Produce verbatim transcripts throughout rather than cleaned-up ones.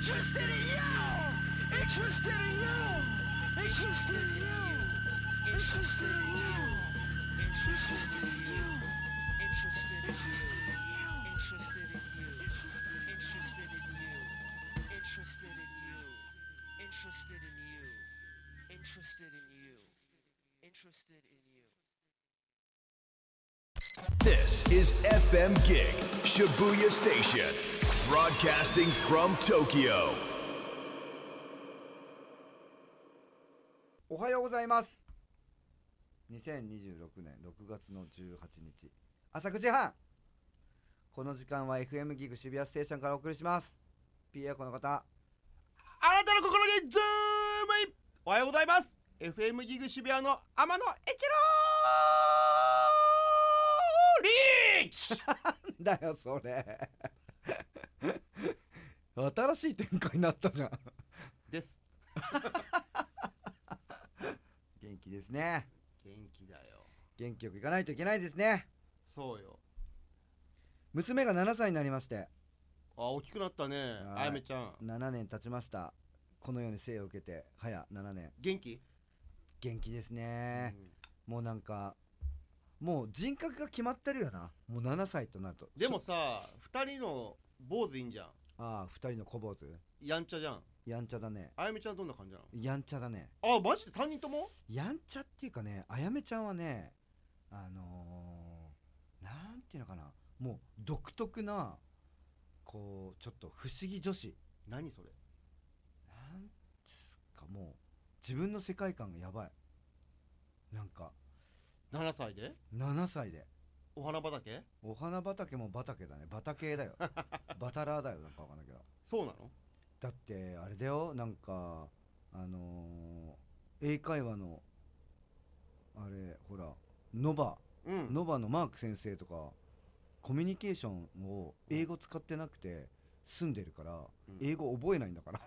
Interested in you. Interested in you. Interested in you. Interested in you. Interested in you. Interested in you. Interested in you. Interested in you. Interested in you. Interested in you. Interested in you. Interested in you. This is エフエム Gig Shibuya Station, broadcasting from Tokyo. おはようございます。にせんにじゅうろくねんろくがつのじゅうはちにち朝くじはん、この時間は エフエム ギグ渋谷ステーションからお送りします。 ピーエー この方、 あなたの心にズームイン。おはようございます。 エフエム ギグ渋谷の天野エチローリーチなんだよそれ新しい展開になったじゃんです元気ですね。 元気だよ。 元気よくいかないといけないですね。 そうよ。 娘がななさいになりまして、 あ、大きくなったね。あやめちゃんななねん経ちました。この世に生を受けて早ななねん。 元気？ 元気ですね、うん、もうなんかもう人格が決まってるよな、もうななさいとなると。 でもさ、ふたりの坊主いいんじゃん。 ああ、ふたりの小坊主やんちゃじゃん。 やんちゃだね。 あやめちゃんどんな感じなの？ やんちゃだね。 あ、マジでさんにんともやんちゃっていうかね、あやめちゃんはね、あのー、なんていうのかな、もう独特なこうちょっと不思議女子。 何それ？ なんつかもう自分の世界観がやばい。なんかななさいでななさいでお花畑お花畑も畑だね。畑だよバタラーだよ。なんかわかんないけど。 そうなの？ だってあれだよ、なんかあのー、英会話のあれほらノバ、うん、ノバのマーク先生とかコミュニケーションを英語使ってなくて住んでるから、うん、英語覚えないんだから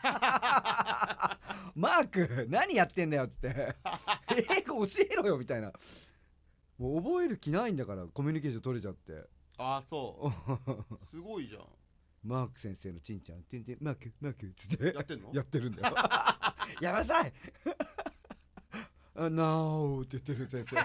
マーク何やってんだよっつって英語教えろよみたいな。もう覚える気ないんだから、コミュニケーション取れちゃって。 ああ、そうすごいじゃん。 マーク先生のちんちゃんてんてんマークマークっつってやってんの？ やってるんだよやめなさいノーって言ってる先生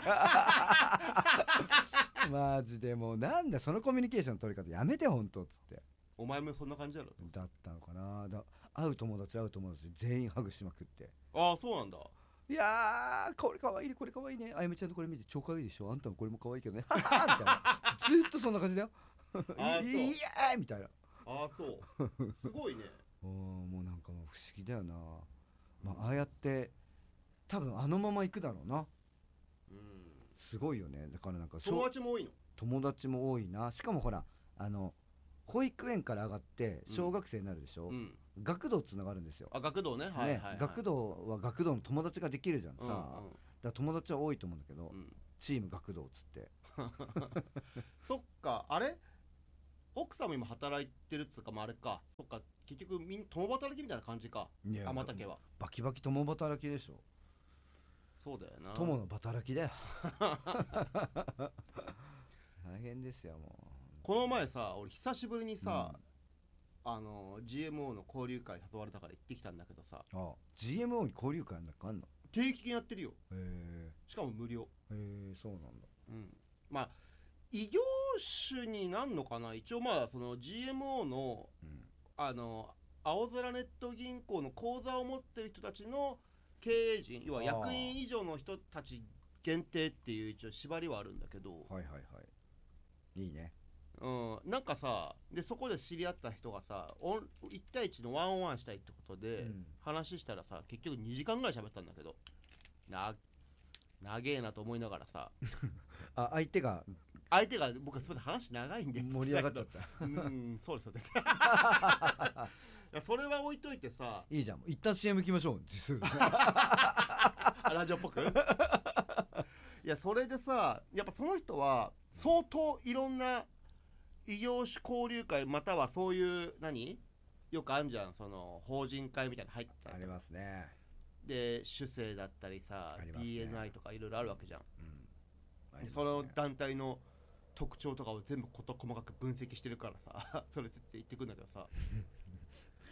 マジでもうなんだそのコミュニケーションの取り方やめてほんとっつって。 お前もそんな感じだろ？ だったのかな。だ会う友達会う友達全員ハグしまくって。 ああ、そうなんだ。 いやーこれかわいいねこれかわいいね、あやめちゃんとこれ見て超かわいいでしょ、あんたもこれもかわいいけどねははみたいなずっとそんな感じだよああ、そういやーみたいな。 ああ、そうすごいねおもうなんかもう不思議だよな、まあ、ああやって多分あのまま行くだろうな。うん、すごいよね。だからなんか友達も多いの？ 友達も多いな。しかもほらあの保育園から上がって小学生になるでしょ、うん、学童つながるんですよ。 あ、学童ね、はいはい、はい、 学童は学童の友達ができるじゃんさ、うんうん、だから友達は多いと思うんだけど、うん、チーム学童っつってそっか、あれ奥さんも今働いてるっつうか、まあ、あれか、そっか、結局みん共働きみたいな感じか。天竹はバキバキ共働きでしょ。 そうだよな、 友の働きだよ大変ですよもう。 この前さ、俺久しぶりにさ、うん、あの ジーエムオー の交流会誘われたから行ってきたんだけどさ。 ああ ジーエムオー に交流会なんかあんの？ 定期的にやってるよ。 へしかも無料。 へえ、そうなんだ。 うん、まあ異業種になんのかな。一応まあその ジーエムオー の、うん、あの青空ネット銀行の口座を持ってる人たちの経営陣、要は役員以上の人たち限定っていう一応縛りはあるんだけど。 はいはいはい、いいね。 うん、なんかさ、でそこで知り合った人がさ、いち対いちのワンオンワンしたいってことで、うん、話したらさ、結局にじかんぐらい喋ったんだけど、な長えなと思いながらさあ、相手が相手が僕はすみません話長いんです盛り上がっちゃったうんそうですそうですいやそれは置いといてさ、 いいじゃん、一旦 シーエム 行きましょうラジオっぽくいやそれでさ、やっぱその人は相当いろんな異業種交流会またはそういう何よくあんじゃん、その法人会みたいなの入ったり。 ありますね。 で主生だったりさ、ね、ビーエヌアイ とかいろいろあるわけじゃん、うん、で、ね、その団体の特徴とかを全部事細かく分析してるからさそれつって言ってくんだけどさ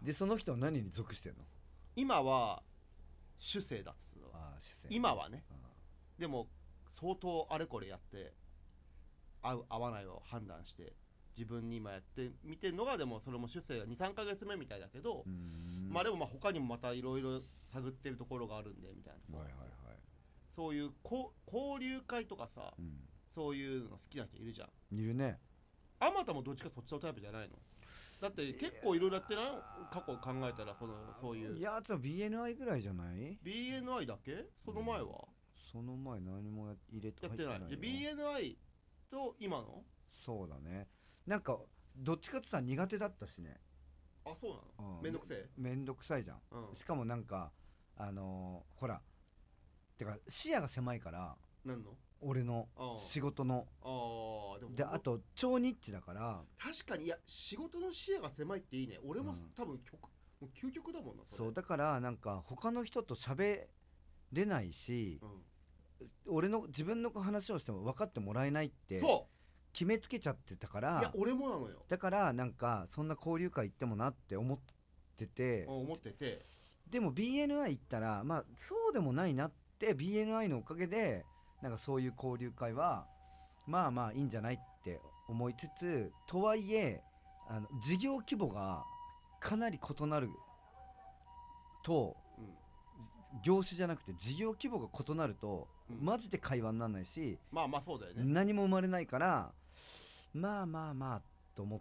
でその人は何に属してんの？ 今は主生だっつうの。 ああ主今はね。 あでも相当あれこれやって合う合わないを判断して自分に今やってみてるのが、でもそれも主生が に,さん ヶ月目みたいだけど、 うーんまあでもまあ他にもまたいろいろ探ってるところがあるんでみたいな、 はいはいはい、 そういうこ交流会とかさ、 うそういうの好きな人いるじゃん。 ん、いるね。 あまたもどっちかそっちのタイプじゃないの？だって結構いろいろやってない？過去考えたらそのそういうやつは ビーエヌアイ ぐらいじゃない？ ビーエヌアイ だけ？その前は、 その前何もや入れてやってない。で ビーエヌアイ と今の？ そうだね。なんかどっちかってさ苦手だったしね。 あ、そうなの？ うんめんどくせえ。 めんどくさいじゃん、 うん。 しかもなんかあのー、ほらてか視野が狭いからなんの？ 俺のああ仕事のああ、でもであと超ニッチだから確かに、いや仕事の視野が狭いっていいね。俺もうん多分極もう究極だもんなそれ。 そうだからなんか他の人と喋れないし、 う俺の自分の話をしても分かってもらえないってん、そ決めつけちゃってたかう。いやら、 俺もなのよ。 だからなんかそんな交流会行ってもなって思ってて、 うん思ってて。 でも ビーエヌアイ 行ったらまあそうでもないなって ビーエヌアイ のおかげでなんかそういう交流会はまあまあいいんじゃないって思いつつ、とはいえあの事業規模がかなり異なると、 うん業種じゃなくて事業規模が異なると、 うんマジで会話にならないし、 まあまあそうだよね。 何も生まれないからまあまあまあと思って、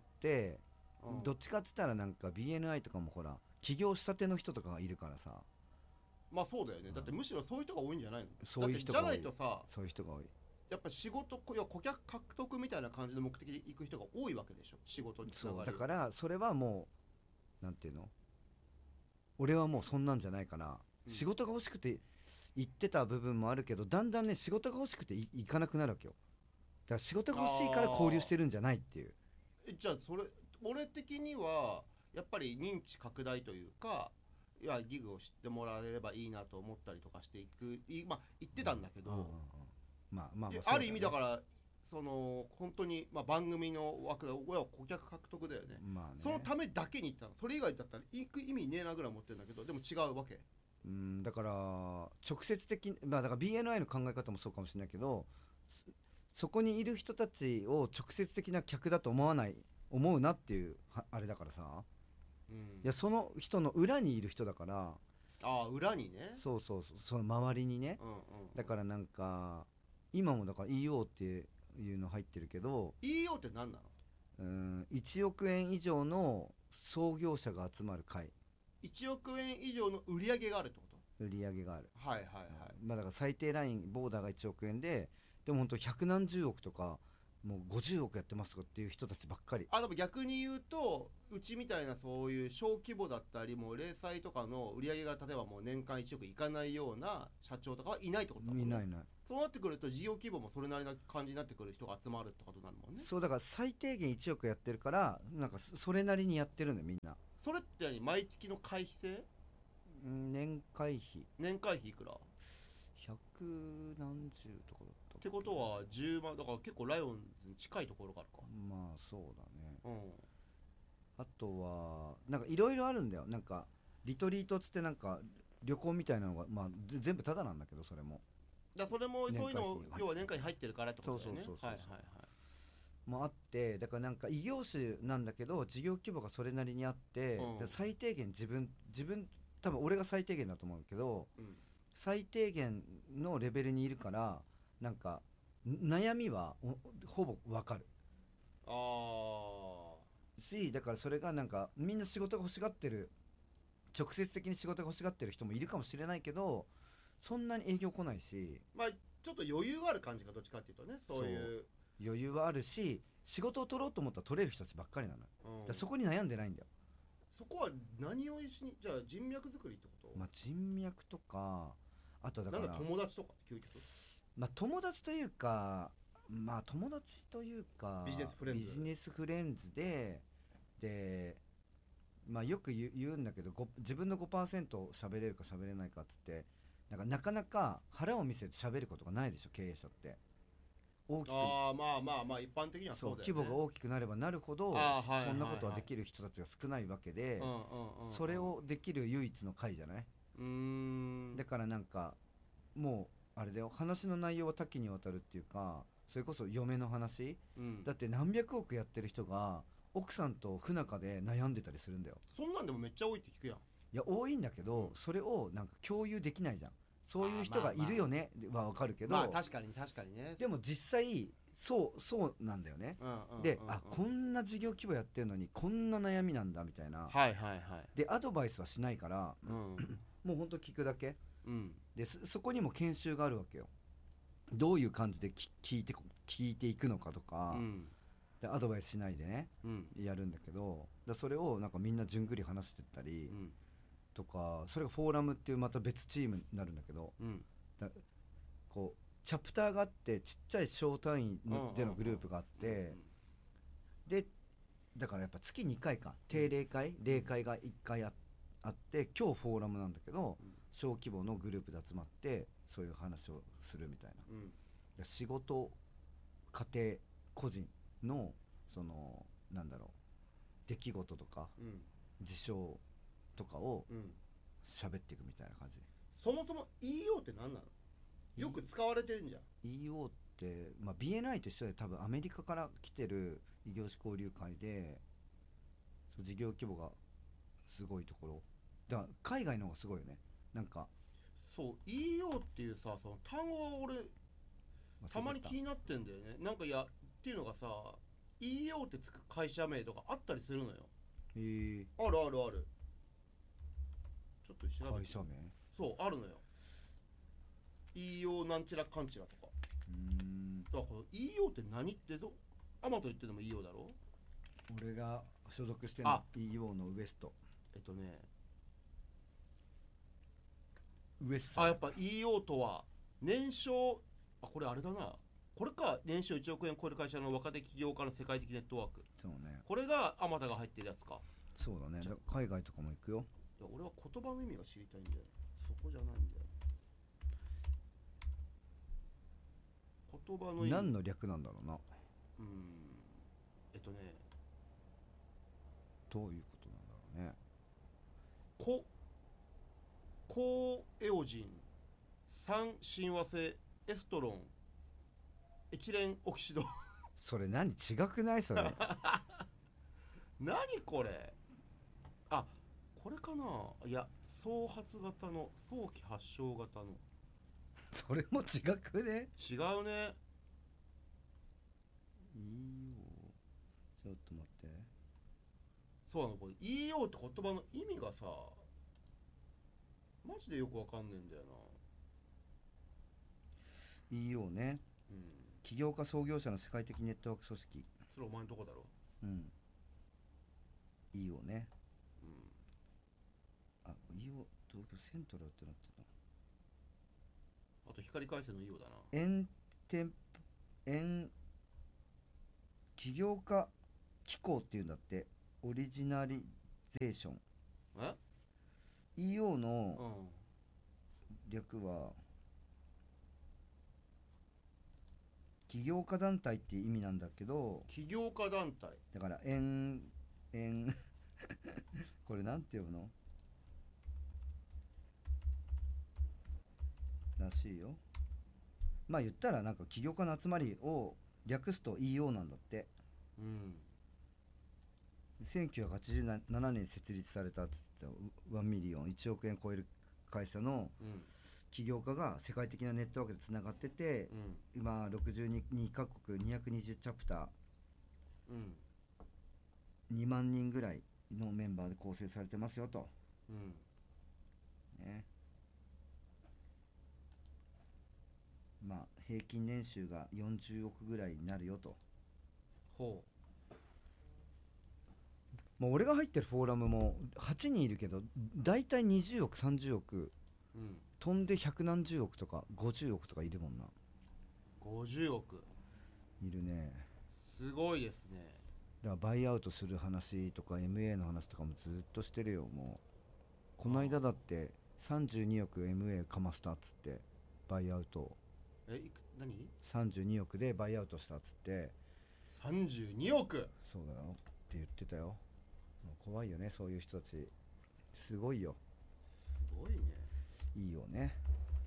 うんどっちかって言ったらなんか ビーエヌアイ とかもほら起業したての人とかがいるからさ、 まあそうだよね。だってむしろそういう人が多いんじゃないの？ そういう人が多いだってじゃないとさ、 そういう人が多い。 やっぱ仕事こいや顧客獲得みたいな感じの目的で行く人が多いわけでしょ、仕事につながる。 そうだからそれはもうなんていうの、俺はもうそんなんじゃないから、 うん仕事が欲しくて行ってた部分もあるけど、だんだんね仕事が欲しくてい行かなくなるわけよ。だから仕事が欲しいから交流してるんじゃないっていう。 えじゃあそれ俺的にはやっぱり認知拡大というか、いやギグを知ってもらえればいいなと思ったりとかしていくいまあ言ってたんだけど、 うんうんうんまあまあまあでそうだよねある意味だからその本当に、まあ、番組の枠で親は顧客獲得だよね。 まあねそのためだけに行ったの。それ以外だったら行く意味ねえなぐらい思ってるんだけど、でも違うわけ。 うんだから直接的にまあだから ビーエヌアイ の考え方もそうかもしれないけど、そそこにいる人たちを直接的な客だと思わない思うなっていうはあれだからさ、 うん、 いやその人の裏にいる人だから、 ああ裏にね。 そうそうそうその周りにね、 うんうん、 だからなんか今もだから イーオー っていうの入ってるけど、 イーオー って何なの？ うんいちおくえん以上の創業者が集まる会、 いちおくえん以上の売り上げがあるってこ売り上げがある、 と？はいはいはい。 まあだから最低ラインボーダーがいちおくえんで、でもほんと百何十億とかもうごじゅうおくやってますとかっていう人たちばっかり。 あでも逆に言うとうちみたいなそういう小規模だったりもう零細とかの売り上げが例えばもう年間いちおくいかないような社長とかはいないってことだもんね。 いないいない。 そうなってくると事業規模もそれなりな感じになってくる人が集まるってことになるもんね。 そうだから最低限いちおくやってるからなんかそそれなりにやってるんだよみんな。 それって何毎月の会費制？ うん年会費年会費いくら？っ百何十とかだったてことはじゅうまんだから結構ライオンズに近いところがあるか。 まあそうだね。 うんあとはなんかいろいろあるんだよ。なんかリトリートつってなんか旅行みたいなのがまあぜ全部タダなんだけど、それもだからそれもそういうのを年会費要は年会費入ってるからってことだよね。 そうそうそうそうはいはいはい。 もあって、だからなんか異業種なんだけど事業規模がそれなりにあって、 うんで最低限自分自分多分俺が最低限だと思うけど、 うん最低限のレベルにいるからなんかん悩みはおほぼわかるあし、だからそれがなんかみんな仕事が欲しがってる、直接的に仕事が欲しがってる人もいるかもしれないけど、そんなに営業来ないし、 ーまあちょっと余裕がある感じがどっちかっていうとね、そういう余裕はあるし、仕事を取ろうと思ったら取れる人たちばっかりなのよ。 うんだからそこに悩んでないんだよ。 そこは何をしにじゃあ人脈作りってこと？ まあ人脈とか、あとだからなんだ友達とか究極？ まあ友達というか、まあ友達というかビジネスフレンズビジネスフレンズで、でまあよく言う言うんだけど、ご自分の ごパーセント 喋れるか喋れないかっつって、なんかなかなか腹を見せて喋ることがないでしょ経営者って。 大きくああまあまあまあ一般的にはそうそうだよね。 規模が大きくなればなるほど、 あーはいはいはいそんなことはできる人たちが少ないわけで、 うんうんうんうん、 それをできる唯一の会じゃない。 うーんだからなんかもうあれだよ、話の内容は多岐にわたるっていうか、それこそ嫁の話、 うん、 だって何百億やってる人が奥さんと不仲で悩んでたりするんだよ。 そんなんでもめっちゃ多いって聞くやん。 いや多いんだけど、それをなんか共有できないじゃん。そういう人がいるよねはわかるけど、 まあ確かに確かにね。 でも実際そうそうなんだよね。 うんうんうんうん、 で、あこんな事業規模やってるのにこんな悩みなんだみたいな。 はいはいはい。 でアドバイスはしないから、 うん、 もうほんと聞くだけうんで、 そ, そこにも研修があるわけよ。どういう感じでき聞いてこ聞いていくのかとか、 うんでアドバイスしないでねうんやるんだけど、だそれをなんかみんなじゅんぐり話してったりうんとか、それがフォーラムっていうまた別チームになるんだけど、 うんだこうチャプターがあってちっちゃい小単位のでのグループがあって、でだからやっぱ月にかいか定例会例会がいっかい あ, あって今日フォーラムなんだけど、 うん小規模のグループで集まってそういう話をするみたいな。 うんで仕事家庭個人のそのなんだろう出来事とかうん事象とかをうん、 喋っていくみたいな感じ。 そもそも イーオー って何なの？よく使われてるんじゃん。 イーオー って、まあ、ビーエヌアイ と一緒で多分アメリカから来てる異業種交流会で、そう事業規模がすごいところだから海外の方がすごいよね。なんかそう イーオー っていうさその単語が俺たまに気になってんだよね。なんかいやっていうのがさ イーオー ってつく会社名とかあったりするのよ。 へえあるあるある。ちょっと調べて。 会社名。 そうあるのよ。 イーオー なんちらかんちらとか。 うーんだからこの イーオー って何ってどアマと言ってでも イーオー だろ。 俺が所属してるのあイーオー のウエストえっとねウエストあやっぱ イーオー とは年商あこれあれだなこれか年商いちおくえん超える会社の若手起業家の世界的ネットワーク。 そうねこれがあまたが入ってるやつか。 そうだね。だ海外とかも行くよ。 いや俺は言葉の意味が知りたいんだよ。そこじゃないんだよ。言葉の意味何の略なんだろうな。 うーんえっとねどういうことなんだろうね。 ココエオジン酸親和性エストロンエチレンオキシドそれ何違くないそれ何これあこれかないや創発型の早期発症型のそれも違くね。 違うね。 いいよちょっと待って。 そうなのこれ イーオー って言葉の意味がさマジでよくわかんねえんだよな。 イーオー ね、 うん起業家創業者の世界的ネットワーク組織。 それお前のとこだろ。 うん イーオー ね。 うんあ イーオー 東京セントラルってなってた。 あと光回線の イーオー だな。 エンテンエン起業家機構っていうんだって。オリジナリゼーション。 えイーオーうのん略は起業家団体っていう意味なんだけど、 起業家団体だからエンエンこれなんて呼ぶのらしいよ。まあ言ったらなんか起業家の集まりを略すと イーオー なんだって。 うんせんきゅうひゃくはちじゅうななねんに設立されたっつってワンミリオンいちおくえん超える会社のうん起業家が世界的なネットワークでつながってて、 うん今ろくじゅうにカ国にひゃくにじゅうチャプターうんにまんにんぐらいのメンバーで構成されてますよと、 うんね、まあ平均年収がよんじゅうおくぐらいになるよと。 ほもう俺が入ってるフォーラムもはちにんいるけどだいたいにじゅうおくさんじゅうおくううん飛んでひゃくなんじゅうおくとかごじゅうおくとかいるもんな。 ごじゅうおくいるね。 すごいですね。 だからバイアウトする話とか エムエー の話とかもずっとしてるよ。もうこの間だってさんじゅうにおく エムエー かましたっつってバイアウトえいく何さんじゅうにおくでバイアウトしたっつって。 さんじゅうにおく。 そうだよって言ってたよ。もう怖いよねそういう人たち。すごいよ。 すごいね。 いいよね。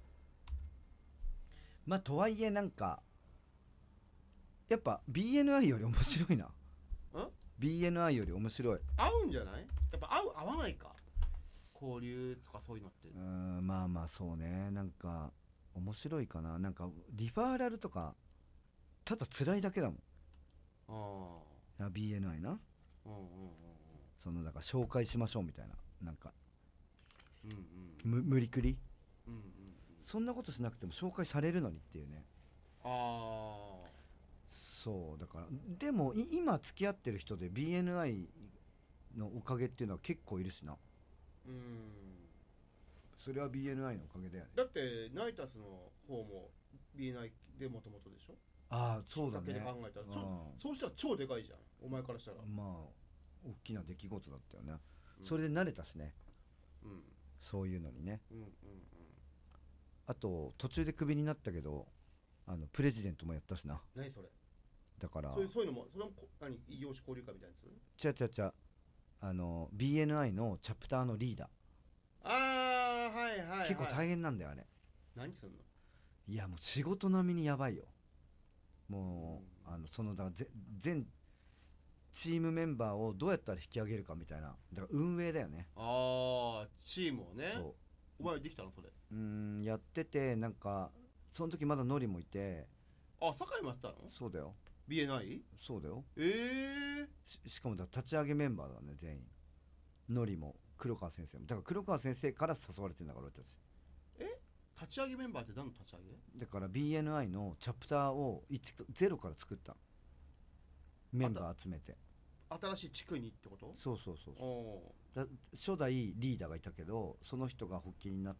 まあとはいえなんかやっぱ ビーエヌアイ より面白いな。ん ビーエヌアイ より面白い。 合うんじゃない？やっぱ合う合わないか。交流とかそういうのって。 うーんまあまあそうね。なんか面白いかな。なんかリファーラルとかただ辛いだけだもん。 ああビーエヌアイ な。 うんうんうんうんそのだから紹介しましょうみたいななんか、 うんうんむ無理くり、 うんうんうん、 そんなことしなくても紹介されるのにっていうね。 ああそうだからでもい今付き合ってる人で ビーエヌアイ のおかげっていうのは結構いるしな。 うん。 それは ビーエヌアイ のおかげだよね。 だってナイタスの方も ビーエヌアイ でもともとでしょ。 ああそうだね。 きっかけで考えたら、そうんそうしたら超でかいじゃんお前からしたら。 まあ大きな出来事だったよね、 うん、 それで慣れたしね、 うんそういうのにね。 うんうんうん。 あと途中でクビになったけどあのプレジデントもやったしな。 何それ。 だからそういうそういうのもそれもこ何異業種交流会みたいなやつ。 ちゃちゃちゃあの ビーエヌアイ のチャプターのリーダー。 ああはいはい、はい、 結構大変なんだよあれ。 何すんの。 いやもう仕事並みにやばいよ。もう、うん、あのそのだから全チームメンバーをどうやったら引き上げるかみたいな、だから運営だよね。 ああチームをね。 そうお前できたのそれ。 うーんやっててなんかその時まだノリもいて。 あ酒井もやってたの。 そうだよビーエヌアイ。 そうだよ。 ええー、し, しかもだ立ち上げメンバーだね全員。ノリも黒川先生もだから黒川先生から誘われてるんだから俺たち。 え立ち上げメンバーって何の立ち上げ。 だから ビーエヌアイ のチャプターをゼロから作ったメンバー集めて。 新しい地区にってこと。 そうそうそうそうだ初代リーダーがいたけどその人が発起になって、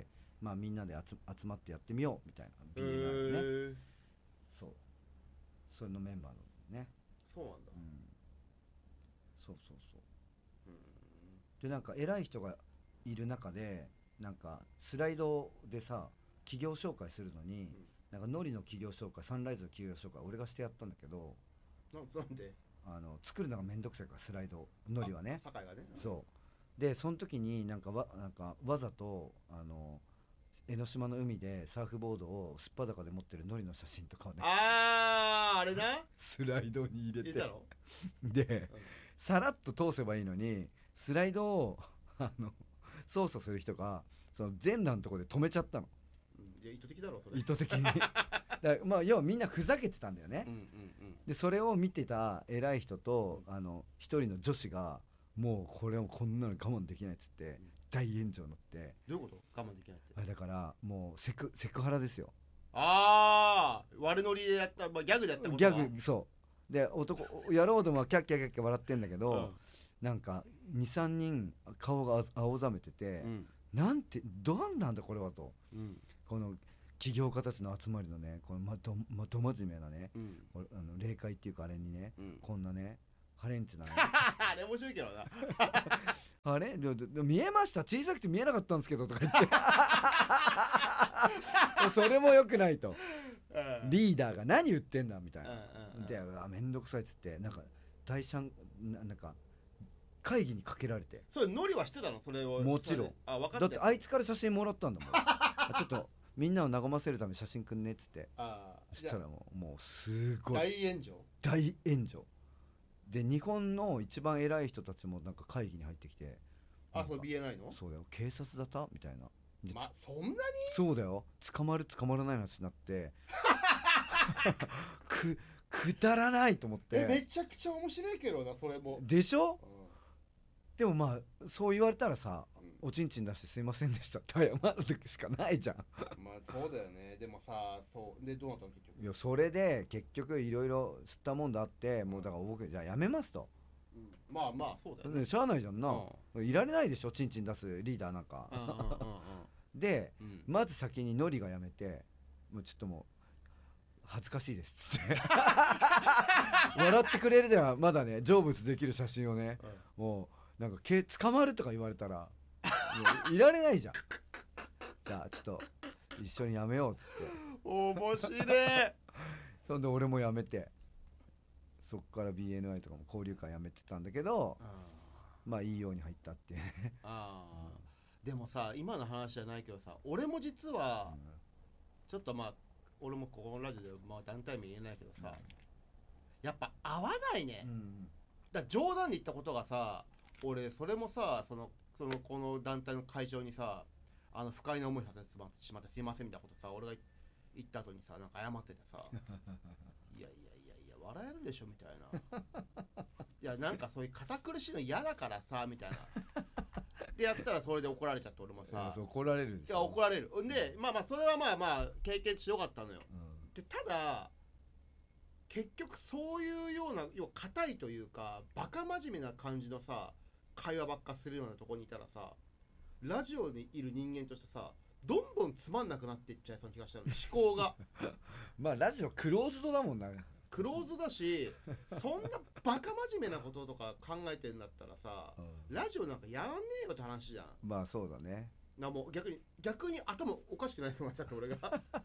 まあ、みんなで集集まってやってみようみたいな ビーエヌアイ ね、 えー、 そうそれのメンバーのね。 そうなんだ、 うん、そうそうそう、 うん、 でなんか偉い人がいる中でなんかスライドでさ企業紹介するのに、うん、なんかノリの企業紹介サンライズの企業紹介俺がしてやったんだけどな, なんであの作るのがめんどくさいからスライドノリはね。 酒井がね。 そうでその時になんか わ, なんかわざとあの江ノ島の海でサーフボードをすっぱだかで持ってるノリの写真とかをねあーあれなスライドに入れて入れたろで、うん、さらっと通せばいいのにスライドをあの操作する人がその全裸のところで止めちゃったの、 うん、いや意図的だろそれ。 意図的にだまあ要はみんなふざけてたんだよね、うんうんうん、でそれを見てた偉い人と、うん、あの一人の女子がもうこれはこんなの我慢できないっつって、うん、大炎上になって。 どういうこと我慢できないって。 あだからもうセクセクハラですよ。 ああ悪ノリでやった、まあ、ギャグでやったことギャグそうで男やろうどもはキャッキャキャッキャ笑ってんだけど、うん、なんか にさんにん顔が青ざめてて、うん、なんてどうなんだこれはと、うん、この起業家たちの集まりのねこのまど、ま、ど真面目なね、うん、あの霊界っていうかあれにね、うん、こんなねハレンチなねあれ面白いけどなあれでで見えました小さくて見えなかったんですけどとか言ってそれも良くないとリーダーが何言ってんだみたいな、うんうん、でうわめんどくさいっつってなんか大シャン な, なんか会議にかけられて。 それノリはしてたのそれを。もちろん。 あ分かってだってあいつから写真もらったんだもんちょっとみんなを和ませるために写真くんねっつって。あそしたらもうもうすごい大炎上大炎上で日本の一番偉い人たちもなんか会議に入ってきて。 あそう ビーエヌアイ のそうだよ警察だったみたいな。 まあそんなに。 そうだよ捕まる捕まらない話になってくくだらないと思って。 えめちゃくちゃ面白いけどなそれも。 でしょ、うん、でもまあそう言われたらさ、うん、おちんちん出してすいませんでしたって謝るしかないじゃんまあそうだよね。でもさそうでどうなったの結局。 いやそれで結局いろいろ吸ったもんだあって、うん、もうだから僕じゃあやめますと、 うん、まあまあそうだよね。 しゃあないじゃんな、うん、いられないでしょちんちん出すリーダーなんか、うんうんうんうん、で、うん、まず先にノリがやめてもうちょっともう恥ずかしいですっつって笑ってくれるではまだね成仏できる写真をね、うん、もうなんかけ捕まるとか言われたらいられないじゃんじゃあちょっと一緒にやめようっつって面白い。 そんで俺も辞めて、そっから ビーエヌアイ とかも交流会辞めてたんだけど、まあいいように入ったっていうね。 ああ、でもさ今の話じゃないけどさ、俺も実は、うん、ちょっとまあ俺もここのラジオで、まあ、団体名言えないけどさ、うん、やっぱ合わないね、うん、だから冗談で言ったことがさ、俺それもさそのそのこの団体の会場にさ、あの不快な思いさせてしまってすいませんみたいなことさ俺が言った後にさなんか謝っててさいやいやいやいや笑えるでしょみたいないやなんかそういう堅苦しいの嫌だからさみたいなでやったらそれで怒られちゃって俺もさ、 そう怒られるでしょ。 いや怒られるんで、まあまあそれはまあまあ経験してよかったのよ、うん、でただ結局そういうような要は硬いというかバカ真面目な感じのさ会話ばっかするようなとこにいたらさ、ラジオにいる人間としてさどんどんつまんなくなっていっちゃいそうな気がしたの思考がまあラジオクローズドだもんな。 クローズだし、そんなバカ真面目なこととか考えてんだったらさ、うん、ラジオなんかやらねえよって話じゃん。 まあそうだね。 なもう逆に逆に頭おかしくなりそうになっちゃって俺が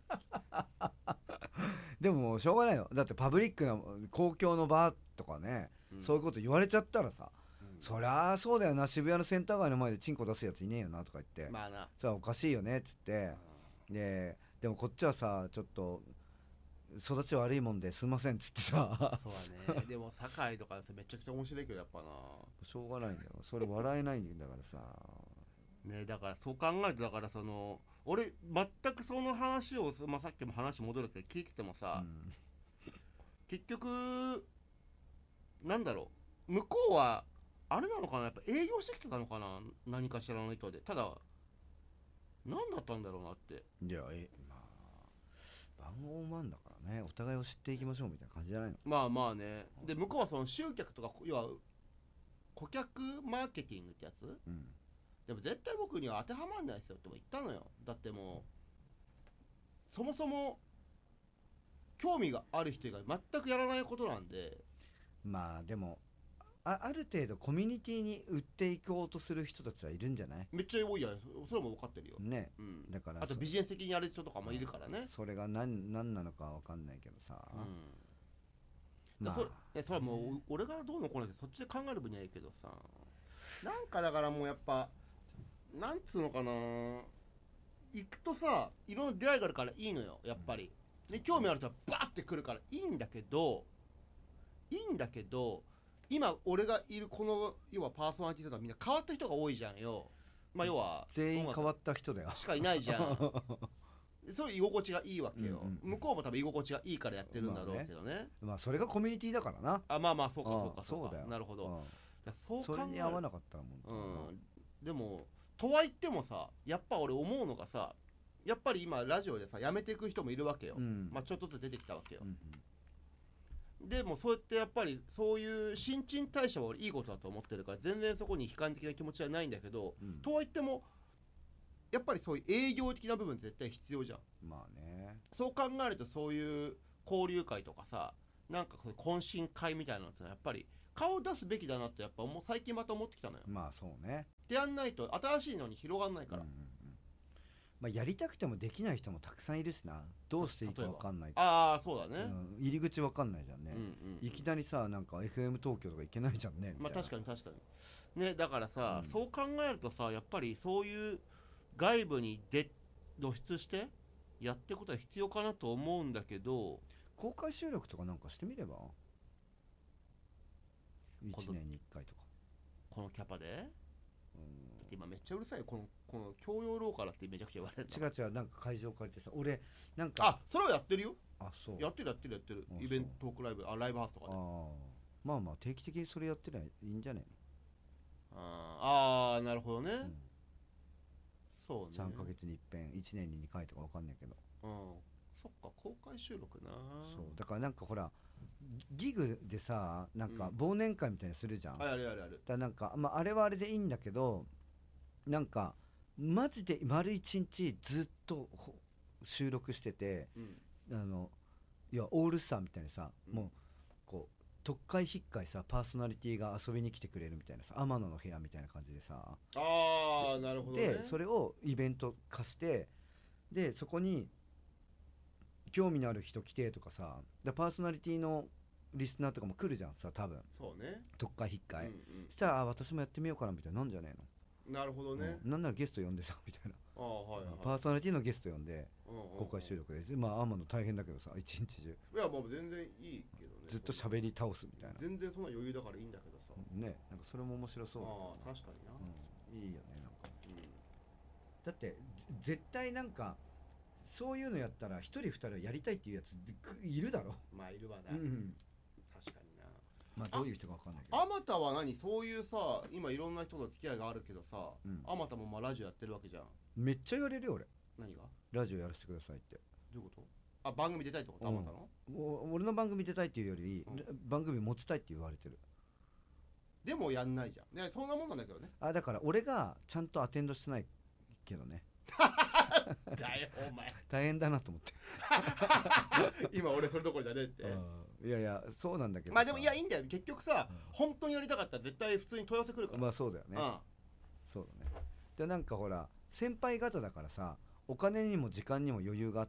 でもしょうがないよ。だってパブリックな公共の場とかね、うん、そういうこと言われちゃったらさ、うん、そりゃそうだよな、渋谷のセンター街の前でチンコ出すやついねえよなとか言って、 まあな、 それはおかしいよねっつって、うん、ででもこっちはさちょっと育ち悪いもんですいませんっつってさそうだねでも堺とかめちゃくちゃ面白いけどやっぱなしょうがないんだよ、それ笑えないんだからさね。だからそう考えるとだからその俺全くその話を、まあ、さっきも話戻るけど聞いててもさ、うん、結局なんだろう向こうはあれなのかな、やっぱ営業してきてたのかな、何かしらの意図で。ただ何だったんだろうなって。 いやえまあ番号マンだからね、お互いを知っていきましょうみたいな感じじゃないの。 まあまあね。で向こうはその集客とか要は顧客マーケティングってやつ、うん、でも絶対僕には当てはまんないですよっても言ったのよ。だってもうそもそも興味がある人が全くやらないことなんで。 まあでも あ, ある程度コミュニティに売っていこうとする人たちはいるんじゃない。 めっちゃ多いやん、それも分かってるよね、 うん、 だからあとビジネス的にやる人とかもいるからね。 それが 何, 何なのか分かんないけどさ、 うん、まあ、そ, れそれはもう俺がどうのこうのってそっちで考える分にはいいけどさ、なんかだからもうやっぱなんつうのかな、行くとさいろんな出会いがあるからいいのよやっぱり、うん、で興味ある人はバーって来るからいいんだけどいいんだけど今俺がいるこの要はパーソナリティとかみんな変わった人が多いじゃんよ。まあ要は全員変わった人だよしかいないじゃんそういう居心地がいいわけよ、うんうん、向こうも多分居心地がいいからやってるんだろうけどね。まあ、ねまあそれがコミュニティだからな。 あまあまあそうかそうかそうか、そうだよ。 なるほど。 そうそれに合わなかったもん、 うん、でもとは言ってもさやっぱ俺思うのがさ、やっぱり今ラジオでさ辞めていく人もいるわけよ、うん、まあちょっとずつ出てきたわけよ、うんうん、でもそうやってやっぱりそういう新陳代謝は俺いいことだと思ってるから全然そこに悲観的な気持ちはないんだけど、うん、とは言ってもやっぱりそういう営業的な部分って絶対必要じゃん。 まあね。 そう考えるとそういう交流会とかさなんかそういう懇親会みたいなのってやっぱり顔を出すべきだなってやっぱもう最近また思ってきたのよ。 まあそうね。 でやんないと新しいのに広がんないから、うんうんうん、 まあ、やりたくてもできない人もたくさんいるしな。どうしていいか分かんない。 ああそうだね、 うん、入り口分かんないじゃんね、うんうんうん、いきなりさなんか エフエム 東京とか行けないじゃんね。 まあ確かに確かにね。だからさ、うん、そう考えるとさやっぱりそういう外部に出露出してやっていくことは必要かなと思うんだけど、 公開収録とかなんかしてみればいちねんにいっかいとかこのキャパで、うん、だって今めっちゃうるさいよこのこの教養廊下だってめちゃくちゃ言われる。 違う違う、なんか会場借りてさ俺なんかあそれはやってるよ。 あそうやってるやってるやってるイベントトークライブあライブハウスとかで、あまあまあ定期的にそれやってりゃいいんじゃねえの。ああなるほどね、うん、そうね。 さんかげつに一遍いちねんににかいとかわかんないけど、 うん、そっか公開収録な。 そうだからなんかほらギグでさなんか忘年会みたいにするじゃん、うん、 あるあるある。 だなんか、まあ、あれはあれでいいんだけどなんかマジで丸一日ずっと収録してて、うん、あのいやオールスターみたいにさ、うん、もうこう特会引っかいさパーソナリティが遊びに来てくれるみたいなさ天野の部屋みたいな感じでさ、 あーなるほどね。 でそれをイベント化してでそこに興味のある人来てとかさ、でパーソナリティのリスナーとかも来るじゃんさ、多分そうね、 特会引っかい、 うんしたらあ私もやってみようかなみたいな、なんじゃねえうん、なるほどの、 ね、 うんなんならゲスト呼んでさみたいな、 ああはいはい、 パーソナリティのゲスト呼んでうんうんうん公開収録で、まあ天野大変だけどさ一日中いやもう全然いいけどね、 ずっと喋り倒すみたいな全然そんな余裕だからいいんだけどさ、 ね、なんかそれも面白そうだああな、 確かにな、 うん、いいよねなんか。 うんだってぜ絶対なんかそういうのやったら一人二人はやりたいっていうやつくいるだろ、 まあいるわな、 うん、 確かにな。 まあどういう人かわかんないけど、 あまたは何、そういうさ、今いろんな人と付き合いがあるけどさ、 うんあまたもまあラジオやってるわけじゃん。 めっちゃ言われるよ俺、 何がラジオやらせてくださいって。 どういうこと？あ、番組出たいってこと？あまたの？ お俺の番組出たいっていうより、 うん番組持ちたいって言われてる。 でもやんないじゃん。ね、そんなもんなんだけどね。 あだから俺がちゃんとアテンドしてないけどねだよお前。 大変だなと思って今俺それどころじゃねえって。 いやいやそうなんだけどさ、 まあでもいやいいんだよ。結局さ、 うん本当にやりたかったら絶対普通に問い合わせ来るから。 まあそうだよね、 うんそうだね。でなんかほら先輩方だからさ、お金にも時間にも余裕があって、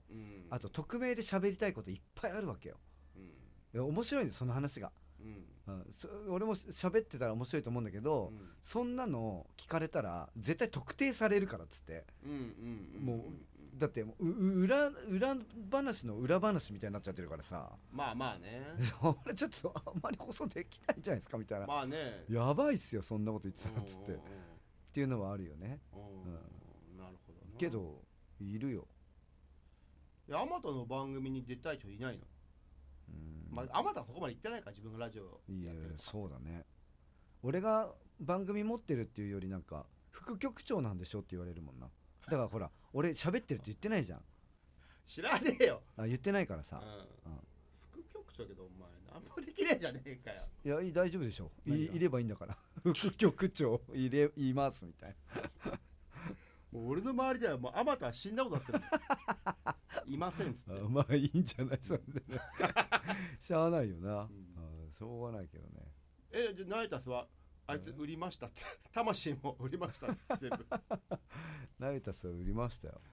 うんあと匿名で喋りたいこといっぱいあるわけよ。 うんいや面白いんですその話が、 うんうん、そ俺も喋ってたら面白いと思うんだけど、 うんそんなの聞かれたら絶対特定されるからっつって、 うんうんうんもうだってもうう裏裏話の裏話みたいになっちゃってるからさまあまあね。 俺ちょっとあんまり放送できないじゃないですかみたいな、 まあね。 やばいっすよそんなこと言ってたらっつって、 うんうんっていうのはあるよね。 うんうんうんなるほどな。 けどいるよ。 いや、あまたの番組に出たい人いないの？ うんまあ、あまたはそこまで言ってないから、自分がラジオいややってるから。 そうだね。俺が番組持ってるっていうよりなんか副局長なんでしょって言われるもんな。だからほら俺喋ってるって言ってないじゃん。 知らねえよ。 あ言ってないからさ、 うんうん副局長だけど、お前、なんもできねえじゃねえかよ。 いやい大丈夫でしょい何がいればいいんだから副局長いれいますみたいもう俺の周りでは、もうあまたは死んだことになってる。いませんっつって。 な。あまあいいんじゃないそれでねしゃあないよな、 んあしょうがないけどね。 え、じゃあナイタスは、あいつ売りましたって。魂も売りましたって、全部。 ナイタスは売りましたよ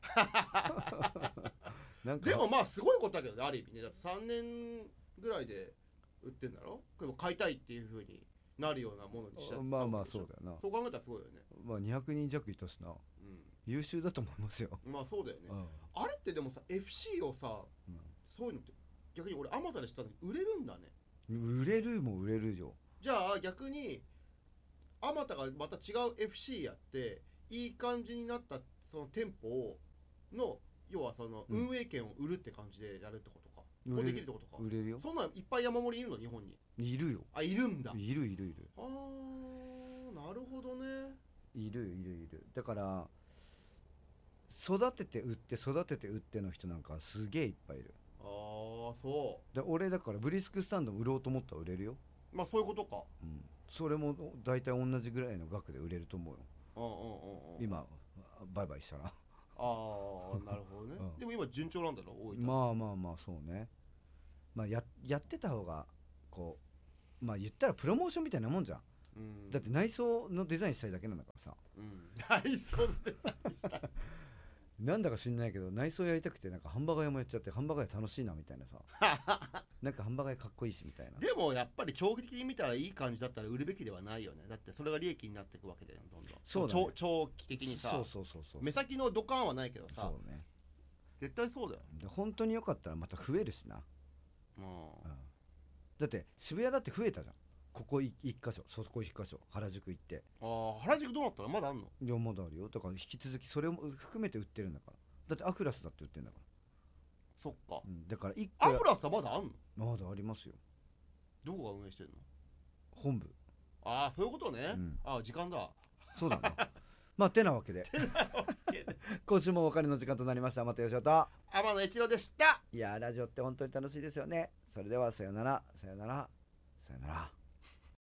なんかでもまあ、すごいことだけどね、ある意味ね。だってさんねんぐらいで売ってんだろ。でも買いたいっていう風になるようなものにしちゃって。 まあまあそうだよな。 そう考えたらすごいよね。 まあにひゃくにん弱いたしな、 う優秀だと思いますよ、 ん。まあそうだよね。 うんあれってでもさ、エフシー をさ、 うんそういうのって逆に俺アマゾンで知ったんだけど売れるんだね。 売れるも売れるよ。 じゃあ逆にあまたがまた違う エフシー やっていい感じになったその店舗をの要はそのうん運営権を売るって感じでやるってことか、 売れるこうできるってことか。 売れるよ。 そんなんいっぱい山盛りいるの日本に。 いるよ。 あ、いるんだ。 いるいるいるあーなるほどね。 いるいるいる。だから育てて売って育てて売っての人なんかすげえいっぱいいる。 ああそで俺だからブリスクスタンドも売ろうと思ったら売れるよ、 う。まあそういうことか。 うん、それも大体同じぐらいの額で売れると思うようんうんうんうん。 今売買したらああなるほどね。 うんでも今順調なんだろ大分。 まあまあまあそうね。まあややってた方がこうまあ言ったらプロモーションみたいなもんじゃん。 うん、 だって内装のデザインしたいだけなんだからさ。 うん。内装でさした。 なんだか知んないけど内装やりたくてなんかハンバーガー屋もやっちゃって、ハンバーガー屋楽しいなみたいなさなんかハンバーガー屋かっこいいしみたいな。 でもやっぱり長期的に見たらいい感じだったら売るべきではないよね。だってそれが利益になっていくわけだよどんどん。 そうだね長長期的にさ。 そうそうそうそう目先のドカンはないけどさ。 そうね。 絶対そうだよ。 で本当によかったらまた増えるしな、 もうん、だって渋谷だって増えたじゃん。ここい一箇所そこ一箇所原宿行って。 うああ原宿どうなったのまだあんの？ いやまだあるよ。だから引き続きそれも含めて売ってるんだから。だってアフラスだって売ってるんだかそっか。 ら、うん、だから一ア個フラスはまだあんの？ まだありますよどこが運営してんの？ 本部。 ああそういうことね。 うんああ時間だ。 そうだなまあてなわけで今週もお別れの時間となりました。またよしおと天野一郎でした。 いやーラジオって本当に楽しいですよね。それではさよならさよならさよなら。